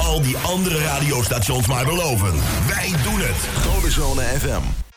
al die andere radiostations maar beloven. Wij doen het. Golden Zone FM.